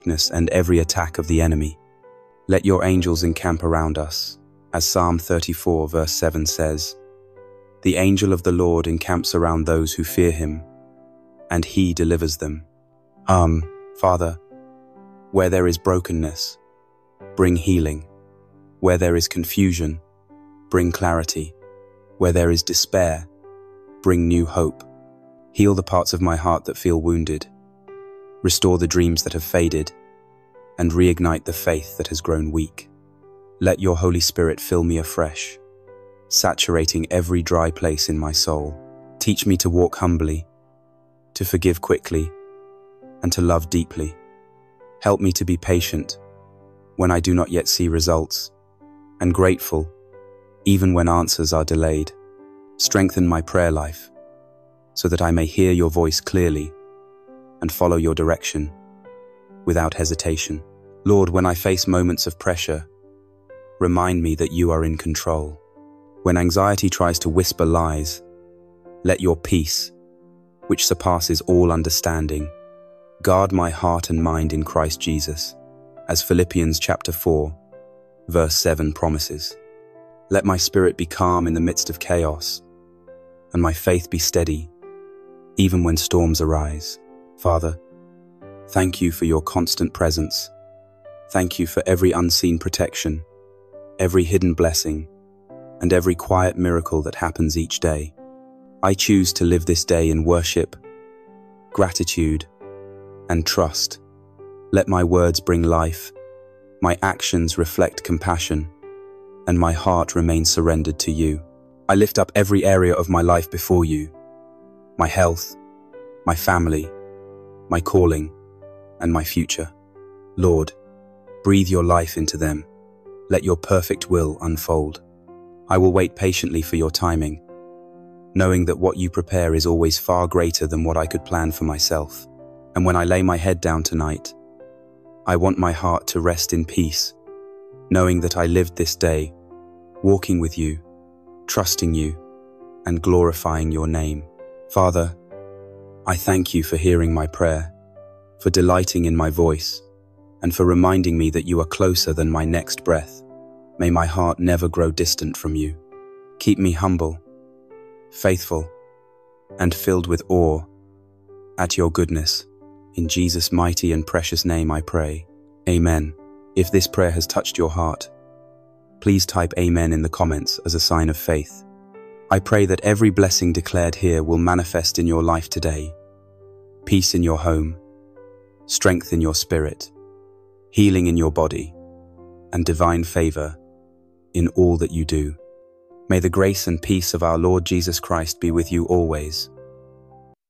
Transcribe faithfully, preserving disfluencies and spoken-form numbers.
and every attack of the enemy. Let your angels encamp around us, as Psalm thirty-four verse seven says, "The angel of the Lord encamps around those who fear him, and he delivers them." Um, Father, where there is brokenness, bring healing. Where there is confusion, bring clarity. Where there is despair, bring new hope. Heal the parts of my heart that feel wounded. Restore the dreams that have faded, and reignite the faith that has grown weak. Let your Holy Spirit fill me afresh, saturating every dry place in my soul. Teach me to walk humbly, to forgive quickly, and to love deeply. Help me to be patient when I do not yet see results, and grateful even when answers are delayed. Strengthen my prayer life so that I may hear your voice clearly and follow your direction without hesitation. Lord, when I face moments of pressure, remind me that you are in control. When anxiety tries to whisper lies, let your peace, which surpasses all understanding, guard my heart and mind in Christ Jesus, as Philippians chapter four, verse seven promises. Let my spirit be calm in the midst of chaos, and my faith be steady, even when storms arise. Father, thank you for your constant presence. Thank you for every unseen protection, every hidden blessing, and every quiet miracle that happens each day. I choose to live this day in worship, gratitude, and trust. Let my words bring life, my actions reflect compassion, and my heart remain surrendered to you. I lift up every area of my life before you, my health, my family, my calling, and my future. Lord, breathe your life into them. Let your perfect will unfold. I will wait patiently for your timing, knowing that what you prepare is always far greater than what I could plan for myself. And when I lay my head down tonight, I want my heart to rest in peace, knowing that I lived this day, walking with you, trusting you, and glorifying your name. Father, I thank you for hearing my prayer, for delighting in my voice, and for reminding me that you are closer than my next breath. May my heart never grow distant from you. Keep me humble, faithful, and filled with awe at your goodness. In Jesus' mighty and precious name I pray. Amen. If this prayer has touched your heart, please type Amen in the comments as a sign of faith. I pray that every blessing declared here will manifest in your life today. Peace in your home, strength in your spirit, healing in your body, and divine favor in all that you do. May the grace and peace of our Lord Jesus Christ be with you always.